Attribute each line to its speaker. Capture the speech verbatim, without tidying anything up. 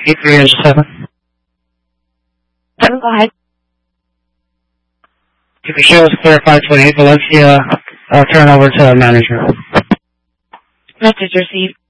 Speaker 1: eight three seven.
Speaker 2: Seven, go ahead.
Speaker 1: If the show is clear five twenty-eight, Valencia, uh, turn over to manager.
Speaker 2: Message received.